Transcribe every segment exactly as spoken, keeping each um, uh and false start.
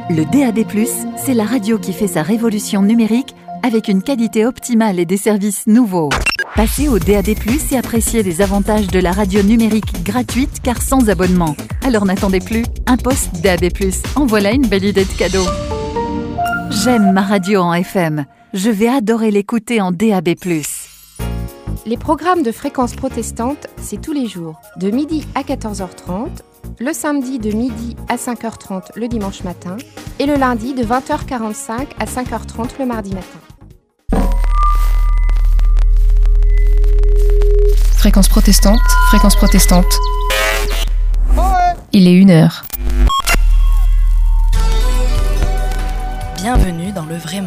Le D A B plus, c'est la radio qui fait sa révolution numérique avec une qualité optimale et des services nouveaux. Passez au D A B plus, et appréciez les avantages de la radio numérique gratuite car sans abonnement. Alors n'attendez plus, un poste D A B plus, en voilà une belle idée de cadeau. J'aime ma radio en F M, je vais adorer l'écouter en D A B plus. Les programmes de Fréquence Protestante, c'est tous les jours, de midi à quatorze heures trente, le samedi de midi à cinq heures trente le dimanche matin, et le lundi de vingt heures quarante-cinq à cinq heures trente le mardi matin. Fréquence Protestante, Fréquence Protestante. Il est une heure. Bienvenue dans le vrai monde.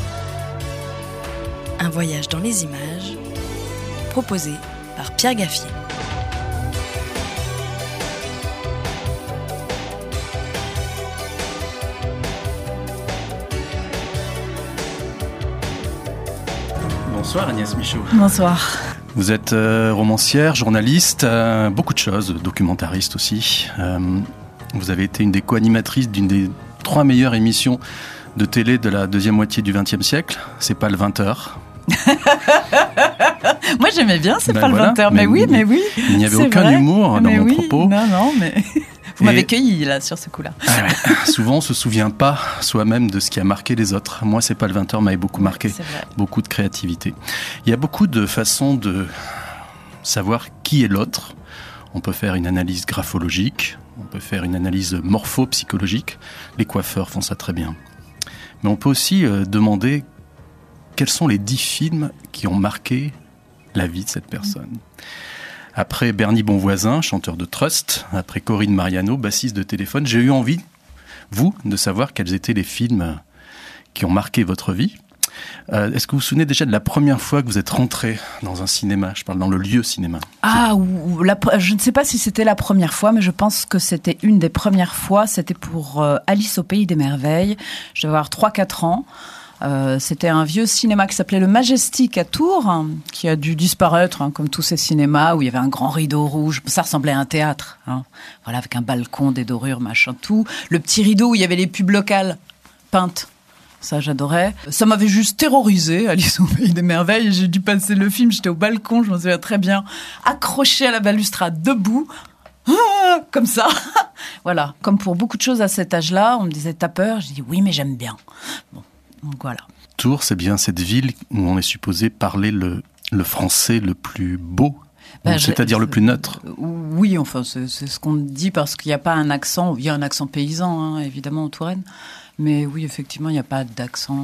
Un voyage dans les images, proposé par Pierre Gaffier. Bonsoir Agnès Michaud. Bonsoir. Vous êtes euh, romancière, journaliste, euh, beaucoup de choses, documentariste aussi. Euh, vous avez été une des co-animatrices d'une des trois meilleures émissions de télé de la deuxième moitié du vingtième siècle. C'est pas le vingt heures. Moi j'aimais bien, c'est ben pas voilà, le vingt heures, mais, mais oui, mais oui. Il n'y avait c'est aucun vrai. humour dans mais mon oui, propos. Non, non, mais vous Et... m'avez cueilli là sur ce coup-là. Ah ouais. Souvent on se souvient pas soi-même de ce qui a marqué les autres. Moi c'est pas le vingt heures m'avait beaucoup marqué, c'est vrai. Beaucoup de créativité. Il y a beaucoup de façons de savoir qui est l'autre. On peut faire une analyse graphologique, on peut faire une analyse morpho-psychologique. Les coiffeurs font ça très bien. Mais on peut aussi euh, demander quels sont les dix films qui ont marqué la vie de cette personne. Après Bernie Bonvoisin, chanteur de Trust, après Corinne Mariano, bassiste de Téléphone, j'ai eu envie, vous, de savoir quels étaient les films qui ont marqué votre vie. Euh, est-ce que vous vous souvenez déjà de la première fois que vous êtes rentré dans un cinéma ? Je parle dans le lieu cinéma. Ah, ou, la, je ne sais pas si c'était la première fois, mais je pense que c'était une des premières fois. C'était pour euh, Alice au Pays des Merveilles. Je devais avoir trois quatre ans. Euh, c'était un vieux cinéma qui s'appelait le Majestic à Tours, hein, qui a dû disparaître, hein, comme tous ces cinémas où il y avait un grand rideau rouge. Ça ressemblait à un théâtre, hein, voilà, avec un balcon, des dorures, machin, tout. Le petit rideau où il y avait les pubs locales peintes. Ça, j'adorais. Ça m'avait juste terrorisée, Alice au Pays des Merveilles. J'ai dû passer le film, j'étais au balcon, je m'en souviens très bien, accrochée à la balustrade, debout, comme ça. Voilà. Comme pour beaucoup de choses à cet âge-là, on me disait « t'as peur ?» J'ai dit « oui, mais j'aime bien ». Bon, donc voilà. Tours, c'est bien cette ville où on est supposé parler le, le français le plus beau, ben, c'est-à-dire je, le plus neutre. Oui, enfin, c'est, c'est ce qu'on dit parce qu'il n'y a pas un accent. Il y a un accent paysan, hein, évidemment, en Touraine. Mais oui, effectivement, il n'y a pas d'accent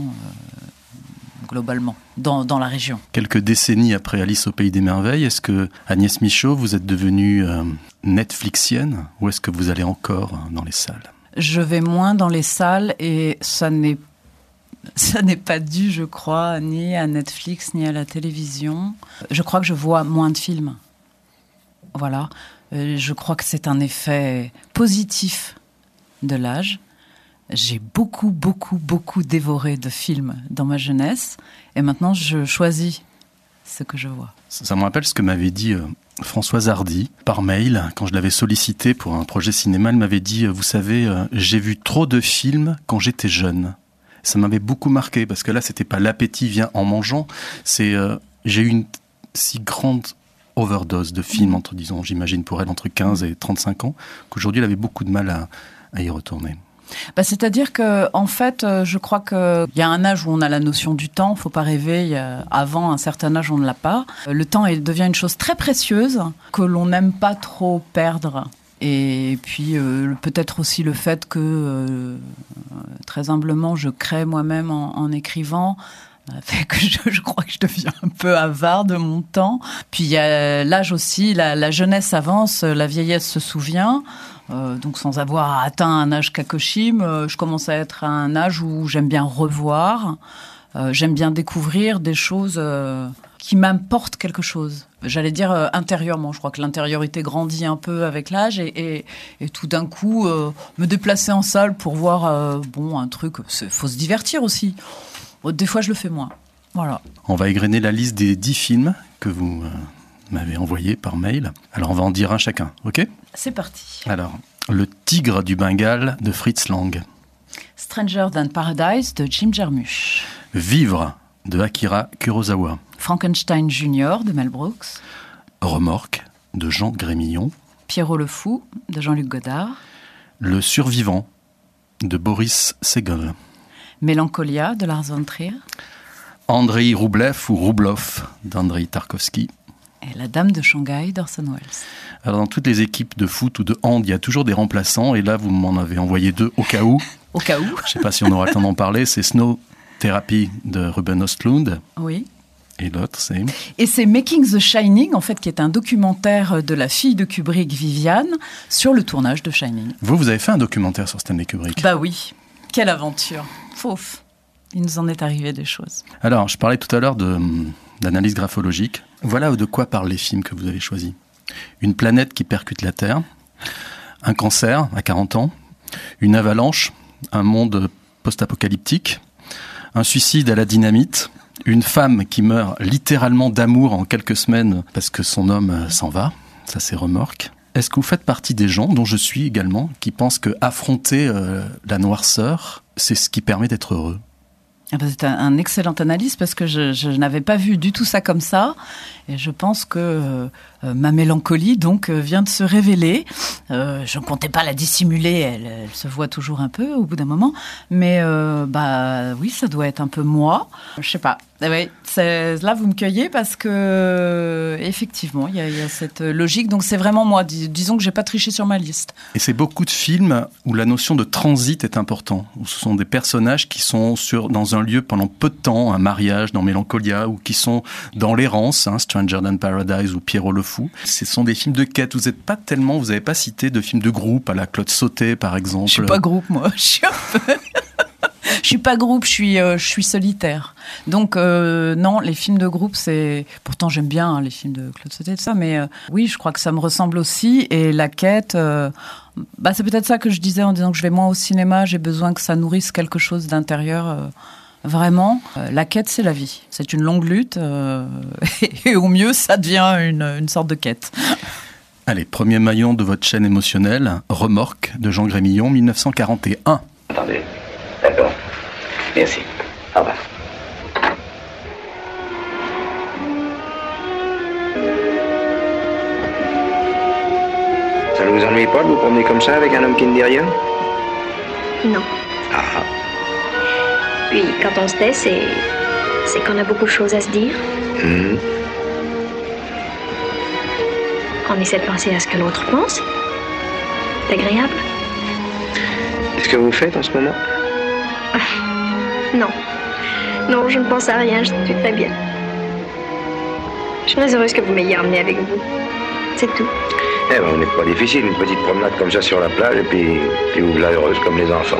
euh, globalement dans, dans la région. Quelques décennies après Alice au Pays des Merveilles, est-ce que Agnès Michaud, vous êtes devenue euh, Netflixienne ou est-ce que vous allez encore dans les salles ? Je vais moins dans les salles et ça n'est, ça n'est pas dû, je crois, ni à Netflix ni à la télévision. Je crois que je vois moins de films. Voilà. Euh, je crois que c'est un effet positif de l'âge. J'ai beaucoup, beaucoup, beaucoup dévoré de films dans ma jeunesse. Et maintenant, je choisis ce que je vois. Ça, ça me rappelle ce que m'avait dit euh, Françoise Hardy par mail. Quand je l'avais sollicité pour un projet cinéma, elle m'avait dit, vous savez, euh, j'ai vu trop de films quand j'étais jeune. Ça m'avait beaucoup marqué, parce que là, c'était pas l'appétit vient en mangeant. C'est, euh, j'ai eu une si grande overdose de films, entre, disons, j'imagine pour elle, entre quinze et trente-cinq ans, qu'aujourd'hui, elle avait beaucoup de mal à, à y retourner. Bah, c'est-à-dire que, en fait, je crois qu'il y a un âge où on a la notion du temps. Faut pas rêver. Il y a, avant un certain âge, on ne l'a pas. Le temps est, devient une chose très précieuse que l'on n'aime pas trop perdre. Et puis euh, peut-être aussi le fait que, euh, très humblement, je crée moi-même en, en écrivant. Fait que je, je crois que je deviens un peu avare de mon temps. Puis il y a l'âge aussi, la, la jeunesse avance, la vieillesse se souvient. Euh, donc sans avoir atteint un âge Kakoshim, euh, je commence à être à un âge où j'aime bien revoir, euh, j'aime bien découvrir des choses euh, qui m'apportent quelque chose. J'allais dire euh, intérieurement, je crois que l'intériorité grandit un peu avec l'âge et, et, et tout d'un coup, euh, me déplacer en salle pour voir euh, bon, un truc, il faut se divertir aussi. Des fois, je le fais moins. Voilà. On va égrener la liste des dix films que vous euh, m'avez envoyés par mail. Alors, on va en dire un chacun, ok ? C'est parti. Alors, Le Tigre du Bengale de Fritz Lang. Stranger Than Paradise de Jim Jarmusch. Vivre de Akira Kurosawa. Frankenstein Junior de Mel Brooks. Remorque de Jean Grémillon. Pierrot le Fou de Jean-Luc Godard. Le Survivant de Boris Segal. Mélancolia de Lars von Trier. Andrei Roublev ou Roublov d'Andrei Tarkovsky. Et La Dame de Shanghai d'Orson Welles. Alors dans toutes les équipes de foot ou de hand, il y a toujours des remplaçants et là vous m'en avez envoyé deux au cas où. Au cas où. Je ne sais pas si on aura le temps d'en parler, c'est Snow Therapy de Ruben Östlund. Oui. Et l'autre, c'est... Et c'est Making the Shining, en fait, qui est un documentaire de la fille de Kubrick, Viviane, sur le tournage de Shining. Vous, vous avez fait un documentaire sur Stanley Kubrick. Bah oui, quelle aventure. Fouf, il nous en est arrivé des choses. Alors, je parlais tout à l'heure de, d'analyse graphologique. Voilà de quoi parlent les films que vous avez choisis. Une planète qui percute la Terre, un cancer à quarante ans, une avalanche, un monde post-apocalyptique, un suicide à la dynamite, une femme qui meurt littéralement d'amour en quelques semaines parce que son homme s'en va, ça c'est Remorque. Est-ce que vous faites partie des gens, dont je suis également, qui pensent que affronter euh, la noirceur, c'est ce qui permet d'être heureux ? Ah bah c'est un, un excellente analyse parce que je, je n'avais pas vu du tout ça comme ça et je pense que euh, ma mélancolie donc euh, vient de se révéler. Euh, je ne comptais pas la dissimuler, elle, elle se voit toujours un peu au bout d'un moment, mais euh, bah oui, ça doit être un peu moi. Je sais pas. Eh ouais, c'est, là vous me cueillez parce que effectivement il y, y a cette logique. Donc c'est vraiment moi. Dis, disons que j'ai pas triché sur ma liste. Et c'est beaucoup de films où la notion de transit est importante. Où ce sont des personnages qui sont sur dans un lieu pendant peu de temps, un mariage dans Mélancolia, ou qui sont dans l'errance, hein, Stranger Than Paradise ou Pierrot le Fou. Ce sont des films de quête. Vous n'êtes pas tellement, vous n'avez pas cité de films de groupe à la Claude Sautet par exemple. Je suis pas groupe moi. Je suis un peu. Je suis pas groupe, je suis, euh, je suis solitaire. Donc euh, non, les films de groupe, c'est... Pourtant j'aime bien hein, les films de Claude Sautet et tout ça, mais euh, oui, je crois que ça me ressemble aussi. Et la quête, euh, bah, c'est peut-être ça que je disais en disant que je vais moins au cinéma, j'ai besoin que ça nourrisse quelque chose d'intérieur. Euh, vraiment, euh, la quête, c'est la vie. C'est une longue lutte euh, et, et au mieux, ça devient une, une sorte de quête. Allez, premier maillon de votre chaîne émotionnelle, Remorque de Jean Grémillon, dix-neuf cent quarante et un. Attendez, d'accord. Merci. Au revoir. Ça ne vous ennuie pas de vous promener comme ça avec un homme qui ne dit rien ? Non. Ah. Puis quand on se tait, c'est... c'est qu'on a beaucoup de choses à se dire. Mmh. On essaie de penser à ce que l'autre pense. C'est agréable. Qu'est-ce que vous faites en ce moment ? Non. Non, je ne pense à rien, je suis très bien. Je suis très heureuse que vous m'ayez emmenée avec vous. C'est tout. Eh ben, vous n'êtes pas difficile, une petite promenade comme ça sur la plage, et puis, puis vous voilà heureuse comme les enfants.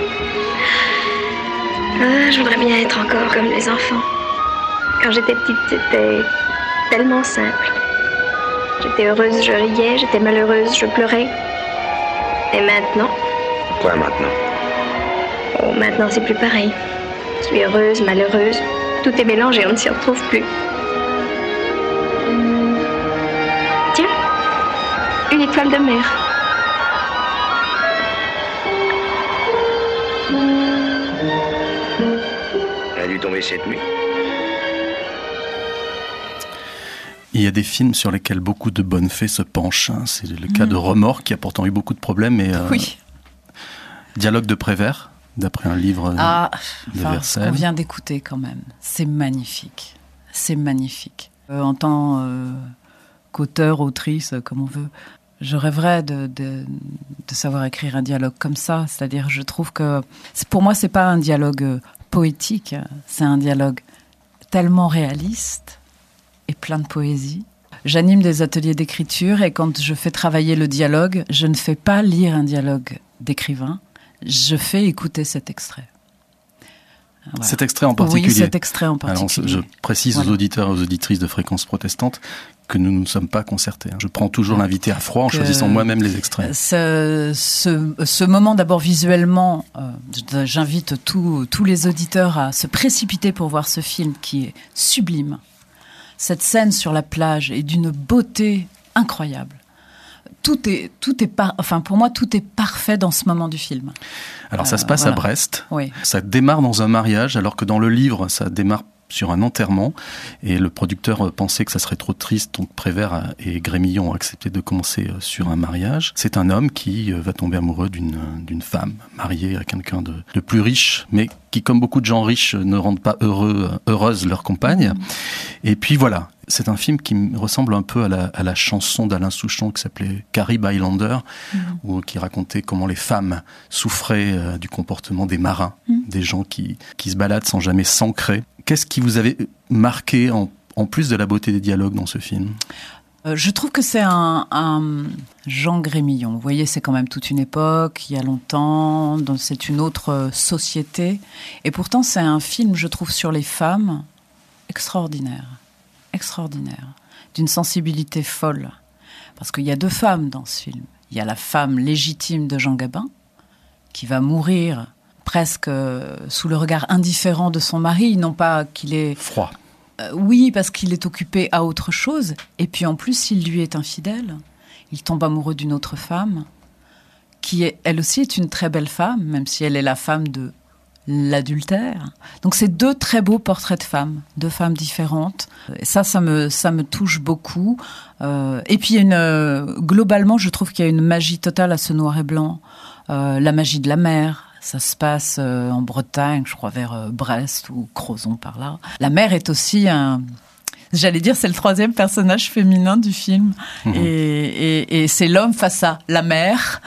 Ah, je voudrais bien être encore comme les enfants. Quand j'étais petite, c'était tellement simple. J'étais heureuse, je riais, j'étais malheureuse, je pleurais. Et maintenant ? Quoi maintenant ? Oh, maintenant c'est plus pareil. Je suis heureuse, malheureuse. Tout est mélangé, on ne s'y retrouve plus. Tiens, une étoile de mer. Elle a dû tomber cette nuit. Il y a des films sur lesquels beaucoup de bonnes fées se penchent. Hein. C'est le cas mmh. de Remorque, qui a pourtant eu beaucoup de problèmes. Mais, euh, oui. Dialogue de Prévert, d'après un livre ah, de enfin, Versailles. Ce qu'on vient d'écouter quand même, c'est magnifique. C'est magnifique. Euh, en tant euh, qu'auteur, autrice, comme on veut, je rêverais de, de, de savoir écrire un dialogue comme ça. C'est-à-dire, je trouve que... Pour moi, c'est pas un dialogue poétique, c'est un dialogue tellement réaliste et plein de poésie. J'anime des ateliers d'écriture et quand je fais travailler le dialogue, je ne fais pas lire un dialogue d'écrivain, je fais écouter cet extrait. Voilà. Cet extrait en particulier. Oui, cet extrait en particulier. Alors, je précise voilà. aux auditeurs et aux auditrices de Fréquence Protestante que nous ne sommes pas concertés. Je prends toujours l'invité à froid en que choisissant moi-même les extraits. Ce, ce, ce moment, d'abord visuellement, euh, j'invite tous, tous les auditeurs à se précipiter pour voir ce film qui est sublime. Cette scène sur la plage est d'une beauté incroyable. tout est, tout est par... enfin, pour moi, tout est parfait dans ce moment du film. Alors, ça euh, se passe voilà. à Brest. Oui. Ça démarre dans un mariage, alors que dans le livre, ça démarre sur un enterrement. Et le producteur pensait que ça serait trop triste, donc Prévert et Grémillon ont accepté de commencer sur un mariage. C'est un homme qui va tomber amoureux d'une, d'une femme mariée à quelqu'un de, de plus riche, mais qui, comme beaucoup de gens riches, ne rendent pas heureux, heureuses leur compagne. Mmh. Et puis voilà. C'est un film qui me ressemble un peu à la, à la chanson d'Alain Souchon qui s'appelait Carib Highlander, mmh. où, qui racontait comment les femmes souffraient euh, du comportement des marins, mmh. des gens qui, qui se baladent sans jamais s'ancrer. Qu'est-ce qui vous avait marqué en, en plus de la beauté des dialogues dans ce film ? euh, Je trouve que c'est un, un Jean Grémillon. Vous voyez, c'est quand même toute une époque, il y a longtemps, donc c'est une autre société. Et pourtant, c'est un film, je trouve, sur les femmes extraordinaire. extraordinaire, d'une sensibilité folle. Parce qu'il y a deux femmes dans ce film. Il y a la femme légitime de Jean Gabin, qui va mourir presque sous le regard indifférent de son mari, non pas qu'il est... Froid. Euh, oui, parce qu'il est occupé à autre chose. Et puis en plus, s'il lui est infidèle, il tombe amoureux d'une autre femme, qui est, elle aussi est une très belle femme, même si elle est la femme de l'adultère. Donc c'est deux très beaux portraits de femmes, deux femmes différentes. Et ça, ça me, ça me touche beaucoup. Euh, et puis, il y a une, globalement, je trouve qu'il y a une magie totale à ce noir et blanc. Euh, la magie de la mer. Ça se passe euh, en Bretagne, je crois, vers euh, Brest ou Crozon, par là. La mer est aussi un... J'allais dire, c'est le troisième personnage féminin du film. Mmh. Et, et, et c'est l'homme face à la mer.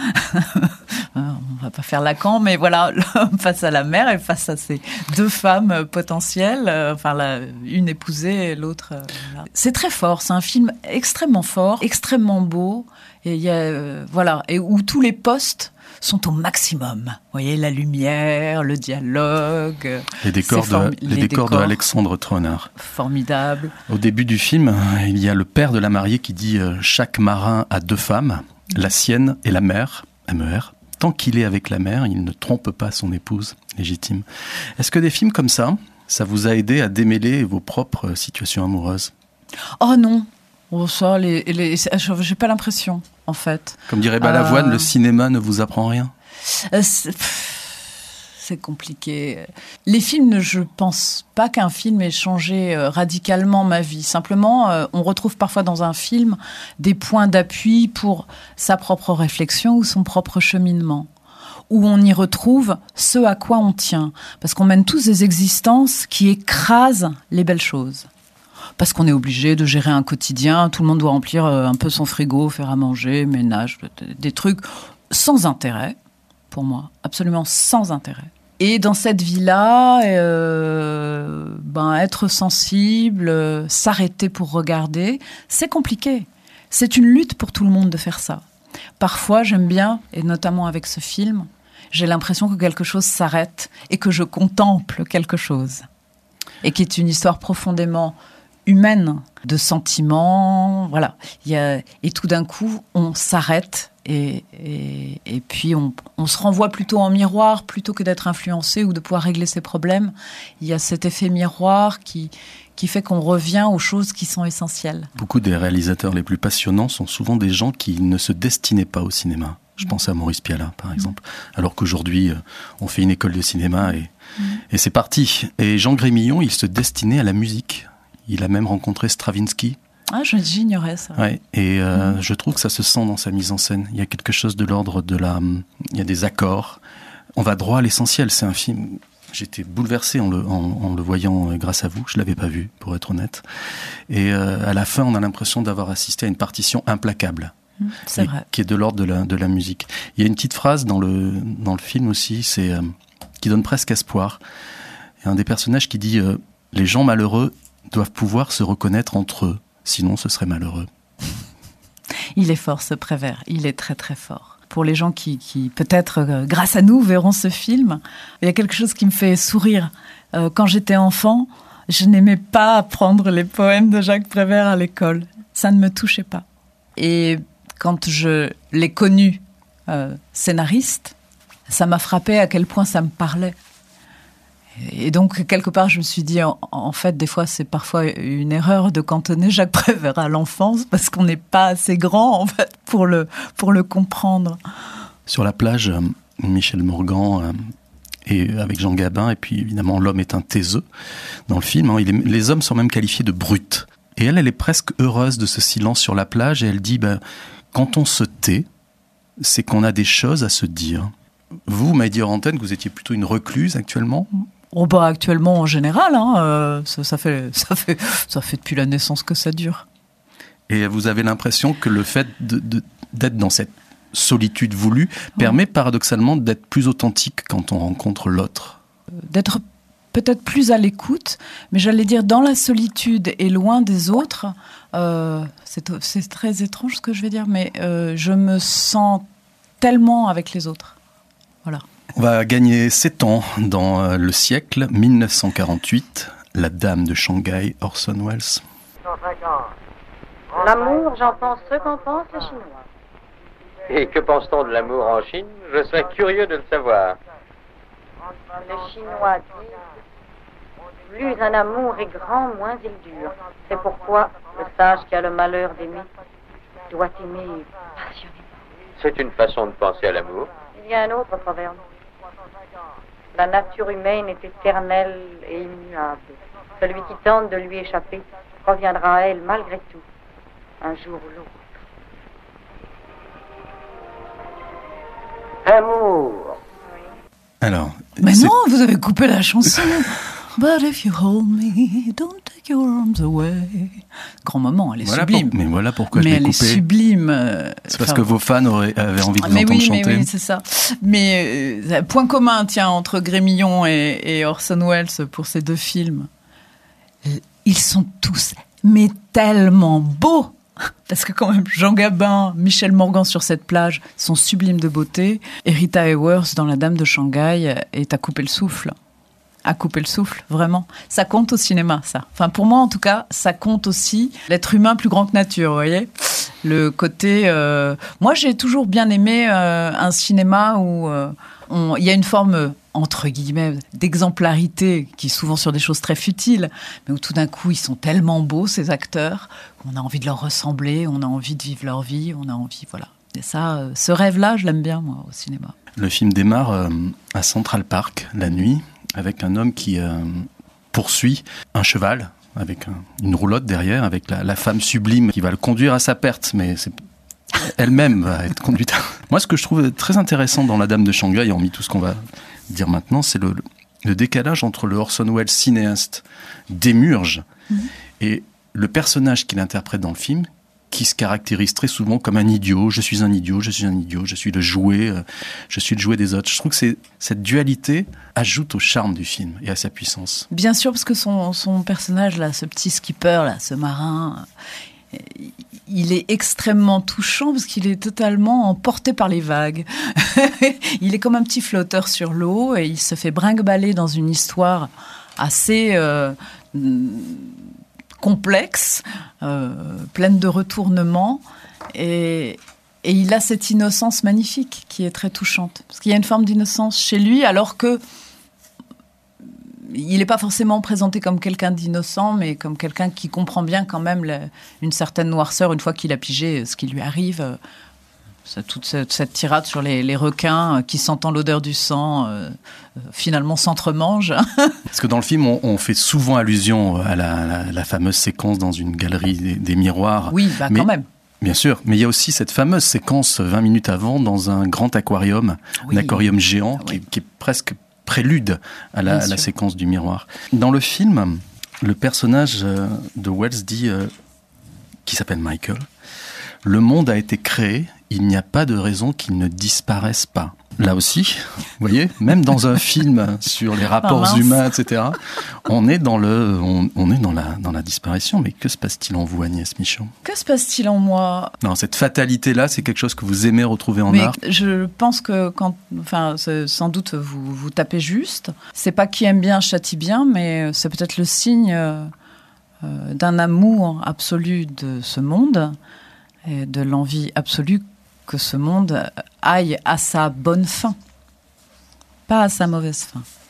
On va pas faire Lacan, mais voilà, l'homme face à la mer et face à ces deux femmes potentielles. Euh, enfin, la, une épousée et l'autre... Euh, là. C'est très fort. C'est un film extrêmement fort, extrêmement beau. Et il y a... Euh, voilà. Et où tous les postes sont au maximum. Vous voyez, la lumière, le dialogue... Les décors, form- de, les les décors, décors de Alexandre Tronard. Formidable. Au début du film, il y a le père de la mariée qui dit euh, « Chaque marin a deux femmes, la sienne et la mère, M E R. Tant qu'il est avec la mère, il ne trompe pas son épouse légitime. » Est-ce que des films comme ça, ça vous a aidé à démêler vos propres situations amoureuses ? Oh non. Oh, ça, les, les, j'ai pas l'impression, en fait. Comme dirait Balavoine, euh... le cinéma ne vous apprend rien ? euh, c'est... c'est compliqué. Les films, je pense pas qu'un film ait changé radicalement ma vie. Simplement, euh, on retrouve parfois dans un film des points d'appui pour sa propre réflexion ou son propre cheminement, où on y retrouve ce à quoi on tient. Parce qu'on mène tous des existences qui écrasent les belles choses. Parce qu'on est obligé de gérer un quotidien, tout le monde doit remplir un peu son frigo, faire à manger, ménage, des trucs sans intérêt, pour moi, absolument sans intérêt. Et dans cette vie-là, euh, ben, être sensible, euh, s'arrêter pour regarder, c'est compliqué. C'est une lutte pour tout le monde de faire ça. Parfois, j'aime bien, et notamment avec ce film, j'ai l'impression que quelque chose s'arrête et que je contemple quelque chose. Et qui est une histoire profondément humaine, de sentiments, voilà. Il y a, et tout d'un coup, on s'arrête et, et, et puis on, on se renvoie plutôt en miroir plutôt que d'être influencé ou de pouvoir régler ses problèmes. Il y a cet effet miroir qui, qui fait qu'on revient aux choses qui sont essentielles. Beaucoup des réalisateurs les plus passionnants sont souvent des gens qui ne se destinaient pas au cinéma. Je pense à Maurice Pialat, par exemple. Alors qu'aujourd'hui, on fait une école de cinéma et, mmh. et c'est parti. Et Jean Grémillon, il se destinait à la musique. Il a même rencontré Stravinsky. Ah, j'ignorais ça. Ouais, et euh, mmh. je trouve que ça se sent dans sa mise en scène. Il y a quelque chose de l'ordre de la... Il y a des accords. On va droit à l'essentiel. C'est un film... J'étais bouleversé en le, en, en le voyant grâce à vous. Je ne l'avais pas vu, pour être honnête. Et euh, à la fin, on a l'impression d'avoir assisté à une partition implacable. Mmh, c'est vrai. Qui est de l'ordre de la, de la musique. Il y a une petite phrase dans le, dans le film aussi, c'est, euh, qui donne presque espoir. Il y a un des personnages qui dit euh, « Les gens malheureux doivent pouvoir se reconnaître entre eux, sinon ce serait malheureux. » Il est fort, ce Prévert. Il est très très fort. Pour les gens qui, qui peut-être, euh, grâce à nous, verront ce film, il y a quelque chose qui me fait sourire. Euh, quand j'étais enfant, je n'aimais pas apprendre les poèmes de Jacques Prévert à l'école. Ça ne me touchait pas. Et quand je l'ai connu euh, scénariste, ça m'a frappé à quel point ça me parlait. Et donc, quelque part, je me suis dit, en, en fait, des fois, c'est parfois une erreur de cantonner Jacques Prévert à l'enfance, parce qu'on n'est pas assez grand, en fait, pour le, pour le comprendre. Sur la plage, Michel Morgan euh, est avec Jean Gabin, et puis évidemment, l'homme est un taiseux dans le film. Hein, il est, les hommes sont même qualifiés de brutes. Et elle, elle est presque heureuse de ce silence sur la plage, et elle dit, ben, quand on se tait, c'est qu'on a des choses à se dire. Vous, vous m'avez dit en antenne que vous étiez plutôt une recluse actuellement ? Oh bah actuellement en général, hein, euh, ça, ça, fait, ça, fait, ça fait depuis la naissance que ça dure. Et vous avez l'impression que le fait de, de, d'être dans cette solitude voulue permet paradoxalement d'être plus authentique quand on rencontre l'autre ? D'être peut-être plus à l'écoute, mais j'allais dire dans la solitude et loin des autres, euh, c'est, c'est très étrange ce que je vais dire, mais euh, je me sens tellement avec les autres. Voilà. On va gagner sept ans dans le siècle dix-neuf cent quarante-huit, La Dame de Shanghai, Orson Welles. L'amour, j'en pense ce qu'en pensent les Chinois. Et que pense-t-on de l'amour en Chine ? Je serais curieux de le savoir. Les Chinois disent, plus un amour est grand, moins il dure. C'est pourquoi le sage qui a le malheur d'aimer doit aimer passionnément. C'est une façon de penser à l'amour. Il y a un autre proverbe. La nature humaine est éternelle et immuable. Celui qui tente de lui échapper reviendra à elle malgré tout, un jour ou l'autre. Amour. Oui. Alors, mais c'est... non, vous avez coupé la chanson. But if you hold me, don't take your arms away. Grand moment, elle est voilà sublime. Pour... Mais voilà pourquoi mais je l'ai elle coupée. est sublime. Euh, c'est parce que vos fans auraient, avaient envie de vous mais entendre oui, chanter. Mais oui, c'est ça. Mais euh, point commun, tiens, entre Grémillon et, et Orson Welles pour ces deux films. Ils sont tous, mais tellement beaux. Parce que quand même, Jean Gabin, Michel Morgan sur cette plage sont sublimes de beauté. Et Rita Hayworth dans La Dame de Shanghai est à couper le souffle. À couper le souffle, vraiment. Ça compte au cinéma, ça. Enfin, pour moi, en tout cas, ça compte aussi l'être humain plus grand que nature, vous voyez ? Le côté... Euh... Moi, j'ai toujours bien aimé euh, un cinéma où euh, on... il y a une forme, entre guillemets, d'exemplarité, qui est souvent sur des choses très futiles, mais où tout d'un coup, ils sont tellement beaux, ces acteurs, qu'on a envie de leur ressembler, on a envie de vivre leur vie, on a envie... Voilà. Et ça, euh, ce rêve-là, je l'aime bien, moi, au cinéma. Le film démarre euh, à Central Park, la nuit, avec un homme qui euh, poursuit un cheval, avec un, une roulotte derrière, avec la, la femme sublime qui va le conduire à sa perte, mais c'est, elle-même va être conduite. Moi, ce que je trouve très intéressant dans La Dame de Shanghai, hormis tout ce qu'on va dire maintenant, c'est le, le décalage entre le Orson Welles cinéaste démurge mmh. et le personnage qu'il interprète dans le film, qui se caractérise très souvent comme un idiot. Je suis un idiot, je suis un idiot, je suis le jouet, euh, je suis le jouet des autres. Je trouve que c'est, cette dualité ajoute au charme du film et à sa puissance. Bien sûr, parce que son, son personnage, là, ce petit skipper, là, ce marin, il est extrêmement touchant parce qu'il est totalement emporté par les vagues. Il est comme un petit flotteur sur l'eau et il se fait brinque-baller dans une histoire assez... Euh, complexe, euh, pleine de retournements, et, et il a cette innocence magnifique qui est très touchante. Parce qu'il y a une forme d'innocence chez lui, alors que il n'est pas forcément présenté comme quelqu'un d'innocent, mais comme quelqu'un qui comprend bien quand même la, une certaine noirceur une fois qu'il a pigé ce qui lui arrive. C'est toute cette, cette tirade sur les, les requins qui, sentant l'odeur du sang, euh, finalement s'entremangent. Parce que dans le film, on, on fait souvent allusion à la, la, la fameuse séquence dans une galerie des, des miroirs. Oui, bah mais, quand même. Bien sûr, mais il y a aussi cette fameuse séquence vingt minutes avant dans un grand aquarium, oui. un aquarium géant oui. qui, qui est presque prélude à la, à la séquence du miroir. Dans le film, le personnage de Welles dit, euh, qui s'appelle Michael, « Le monde a été créé, il n'y a pas de raison qu'il ne disparaisse pas. » Là aussi, vous voyez, même dans un film sur les rapports oh, humains, et cetera, on est dans le, on, on est dans la, dans la disparition. Mais que se passe-t-il en vous, Agnès Michaud ? Que se passe-t-il en moi ? Non, cette fatalité-là, c'est quelque chose que vous aimez retrouver en mais art. Je pense que quand, enfin, sans doute vous vous tapez juste. C'est pas qui aime bien châtie bien, mais c'est peut-être le signe euh, d'un amour absolu de ce monde et de l'envie absolue que ce monde aille à sa bonne fin, pas à sa mauvaise fin.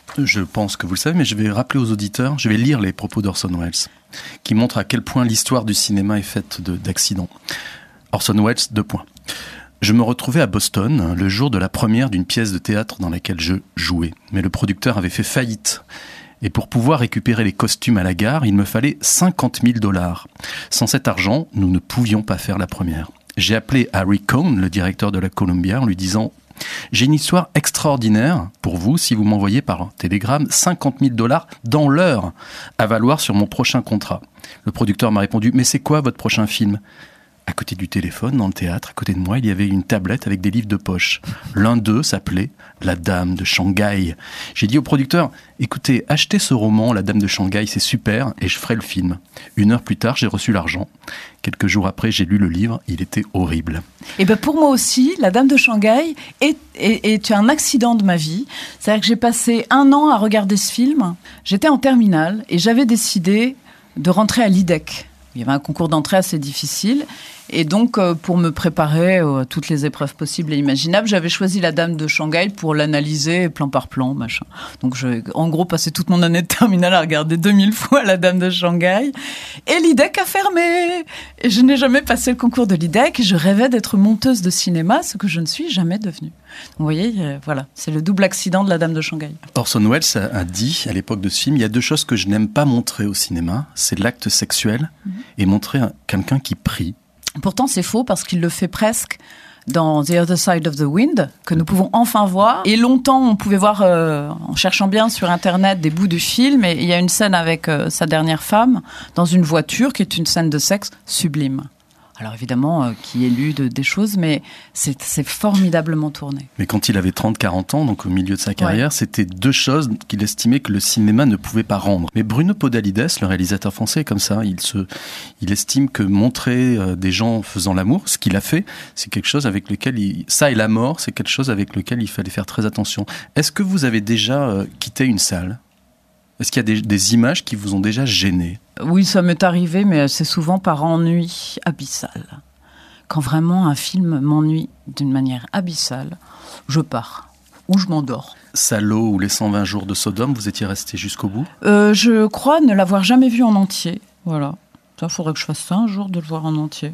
Je pense que vous le savez, mais je vais rappeler aux auditeurs, je vais lire les propos d'Orson Welles, qui montrent à quel point l'histoire du cinéma est faite de, d'accidents. Orson Welles, deux points. Je me retrouvais à Boston le jour de la première d'une pièce de théâtre dans laquelle je jouais. Mais le producteur avait fait faillite. Et pour pouvoir récupérer les costumes à la gare, il me fallait cinquante mille dollars. Sans cet argent, nous ne pouvions pas faire la première. J'ai appelé Harry Cohn, le directeur de la Columbia, en lui disant « J'ai une histoire extraordinaire pour vous si vous m'envoyez par télégramme cinquante mille dollars dans l'heure à valoir sur mon prochain contrat. » Le producteur m'a répondu « Mais c'est quoi votre prochain film ?» À côté du téléphone, dans le théâtre, à côté de moi, il y avait une tablette avec des livres de poche. L'un d'eux s'appelait « La Dame de Shanghai ». J'ai dit au producteur « Écoutez, achetez ce roman, La Dame de Shanghai, c'est super, et je ferai le film. » Une heure plus tard, j'ai reçu l'argent. Quelques jours après, j'ai lu le livre, il était horrible. Et ben pour moi aussi, La Dame de Shanghai est, est, est un accident de ma vie. C'est-à-dire que j'ai passé un an à regarder ce film. J'étais en terminale et j'avais décidé de rentrer à l'I D E C. Il y avait un concours d'entrée assez difficile. Et donc, euh, pour me préparer à toutes les épreuves possibles et imaginables, j'avais choisi La Dame de Shanghai pour l'analyser plan par plan, machin. Donc, j'ai en gros passé toute mon année de terminale à regarder deux mille fois La Dame de Shanghai. Et l'I D E C a fermé. Et je n'ai jamais passé le concours de l'I D E C. Et je rêvais d'être monteuse de cinéma, ce que je ne suis jamais devenue. Donc, vous voyez, euh, voilà, c'est le double accident de La Dame de Shanghai. Orson Welles a, a dit, à l'époque de ce film, il y a deux choses que je n'aime pas montrer au cinéma. C'est l'acte sexuel mmh. et montrer un, quelqu'un qui prie. Pourtant, c'est faux parce qu'il le fait presque dans The Other Side of the Wind, que nous pouvons enfin voir. Et longtemps, on pouvait voir, euh, en cherchant bien sur Internet, des bouts du film. Et il y a une scène avec euh, sa dernière femme dans une voiture qui est une scène de sexe sublime. Alors évidemment, euh, qui est lu de, des choses, mais c'est, c'est formidablement tourné. Mais quand il avait trente à quarante ans, donc au milieu de sa carrière, ouais. c'était deux choses qu'il estimait que le cinéma ne pouvait pas rendre. Mais Bruno Podalides, le réalisateur français, est comme ça. Il, se, il estime que montrer euh, des gens faisant l'amour, ce qu'il a fait, c'est quelque chose avec lequel... Il, ça et la mort, c'est quelque chose avec lequel il fallait faire très attention. Est-ce que vous avez déjà euh, quitté une salle ? Est-ce qu'il y a des, des images qui vous ont déjà gêné ? Oui, ça m'est arrivé, mais c'est souvent par ennui abyssal. Quand vraiment un film m'ennuie d'une manière abyssale, je pars ou je m'endors. Salo ou Les cent vingt jours de Sodome, vous étiez resté jusqu'au bout ? euh, Je crois ne l'avoir jamais vu en entier. Voilà. Ça, il faudrait que je fasse ça un jour, de le voir en entier.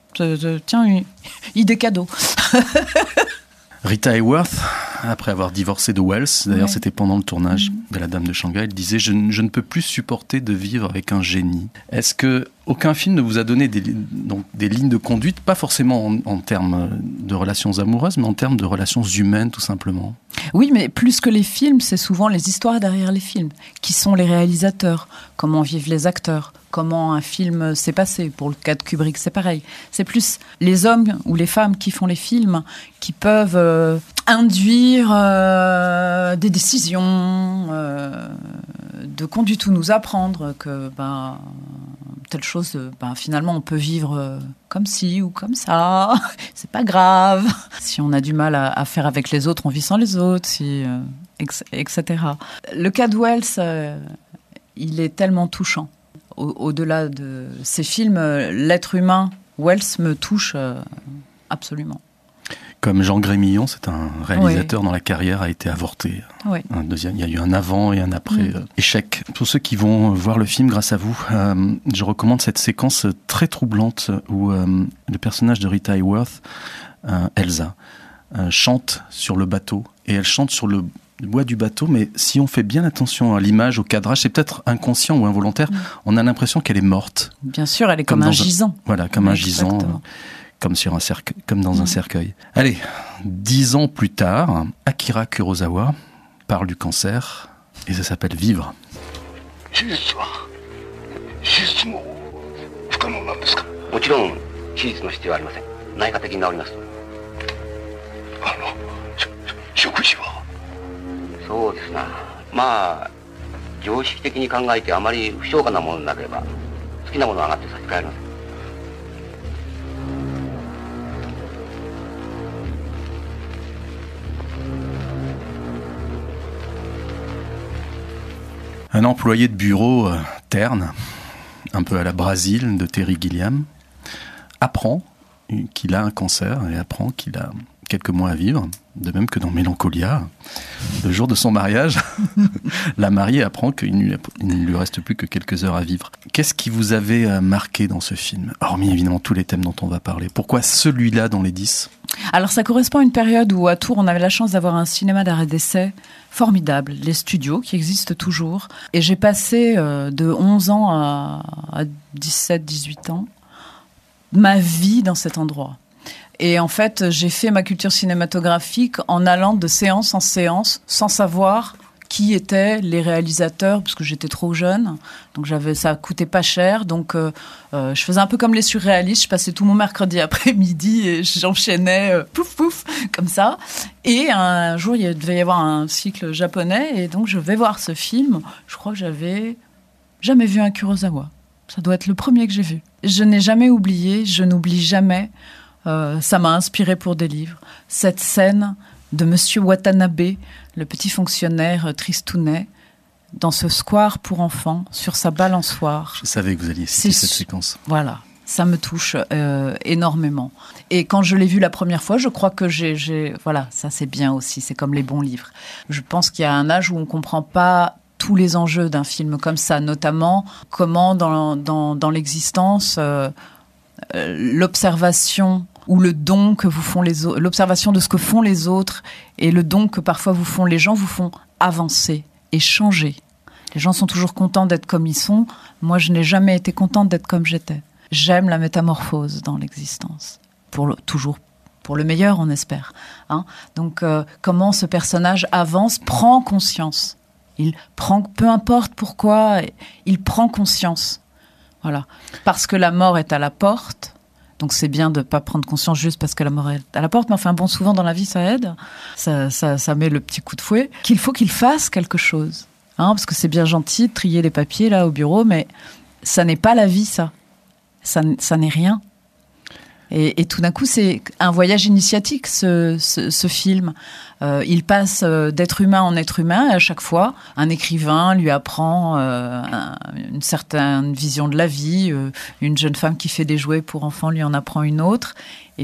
Tiens, une idée cadeau. Rita Hayworth, après avoir divorcé de Welles, d'ailleurs ouais. c'était pendant le tournage mmh. de La Dame de Shanghai, elle disait je, « Je ne peux plus supporter de vivre avec un génie ». Est-ce que aucun film ne vous a donné des, donc, des lignes de conduite, pas forcément en, en termes de relations amoureuses, mais en termes de relations humaines tout simplement ? Oui, mais plus que les films, c'est souvent les histoires derrière les films. Qui sont les réalisateurs ? Comment vivent les acteurs ? Comment un film s'est passé ? Pour le cas de Kubrick, c'est pareil. C'est plus les hommes ou les femmes qui font les films qui peuvent euh, induire euh, des décisions, euh, de qu'on du tout nous apprendre que ben, telle chose, ben, finalement, on peut vivre euh, comme ci ou comme ça. C'est pas grave. Si on a du mal à, à faire avec les autres, on vit sans les autres, si, euh, et cetera. Le cas de Welles, euh, il est tellement touchant. Au- au-delà de ces films, euh, l'être humain, Welles me touche euh, absolument. Comme Jean Grémillon, c'est un réalisateur oui. dont la carrière a été avortée. Oui. Un deuxième, il y a eu un avant et un après mmh. euh, échec. Pour ceux qui vont voir le film grâce à vous, euh, je recommande cette séquence très troublante où euh, le personnage de Rita Hayworth, euh, Elsa, euh, chante sur le bateau. Et elle chante sur le bois du bateau, mais si on fait bien attention à l'image, au cadrage, c'est peut-être inconscient ou involontaire, mmh. on a l'impression qu'elle est morte. Bien sûr, elle est comme, comme un gisant. Un, voilà, comme oui, un gisant. Euh, Comme, sur un cercle, comme dans mmh. un cercueil. Allez, dix ans plus tard, Akira Kurosawa parle du cancer et ça s'appelle Vivre. Un employé de bureau euh, terne, un peu à la Brésil de Terry Gilliam, apprend qu'il a un cancer et apprend qu'il a, quelques mois à vivre, de même que dans Mélancolia, le jour de son mariage, la mariée apprend qu'il ne lui reste plus que quelques heures à vivre. Qu'est-ce qui vous avait marqué dans ce film, hormis évidemment tous les thèmes dont on va parler? Pourquoi celui-là dans les dix? Alors ça correspond à une période où à Tours on avait la chance d'avoir un cinéma d'arrêt d'essai formidable, les studios qui existent toujours, et j'ai passé euh, de onze ans à, à dix-sept dix-huit ans ma vie dans cet endroit. Et en fait, j'ai fait ma culture cinématographique en allant de séance en séance, sans savoir qui étaient les réalisateurs, parce que j'étais trop jeune. Donc j'avais, ça coûtait pas cher. Donc euh, euh, je faisais un peu comme les surréalistes. Je passais tout mon mercredi après-midi et j'enchaînais euh, pouf pouf comme ça. Et un jour, il devait y avoir un cycle japonais, et donc je vais voir ce film. Je crois que j'avais jamais vu un Kurosawa. Ça doit être le premier que j'ai vu. Je n'ai jamais oublié, je n'oublie jamais. Euh, ça m'a inspiré pour des livres. Cette scène de Monsieur Watanabe, le petit fonctionnaire tristounet, dans ce square pour enfants, sur sa balançoire. Je savais que vous alliez citer cette séquence. Voilà, ça me touche euh, énormément. Et quand je l'ai vu la première fois, je crois que j'ai, j'ai... Voilà, ça c'est bien aussi, c'est comme les bons livres. Je pense qu'il y a un âge où on ne comprend pas tous les enjeux d'un film comme ça, notamment comment dans, dans, dans l'existence... Euh, Euh, l'observation ou le don que vous font les autres, l'observation de ce que font les autres et le don que parfois vous font les gens vous font avancer et changer. Les gens sont toujours contents d'être comme ils sont. Moi, je n'ai jamais été contente d'être comme j'étais. J'aime la métamorphose dans l'existence. Pour le, toujours pour le meilleur, on espère. Hein. Donc, euh, comment ce personnage avance, prend conscience. Il prend, peu importe pourquoi, il prend conscience. Voilà. Parce que la mort est à la porte, donc c'est bien de ne pas prendre conscience juste parce que la mort est à la porte, mais enfin bon, souvent dans la vie ça aide, ça, ça, ça met le petit coup de fouet, qu'il faut qu'il fasse quelque chose. Hein, parce que c'est bien gentil de trier les papiers là au bureau, mais ça n'est pas la vie, ça. Ça, ça n'est rien. Et, et tout d'un coup, c'est un voyage initiatique, ce, ce, ce film. Euh, il passe d'être humain en être humain, et à chaque fois, un écrivain lui apprend euh, un, une certaine vision de la vie. Euh, une jeune femme qui fait des jouets pour enfants lui en apprend une autre. Et